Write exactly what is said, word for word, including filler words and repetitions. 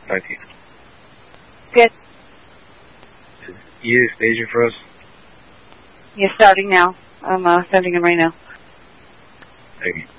talk to you. Good. You staging for us? You're starting now. I'm uh, sending him right now. Thank you.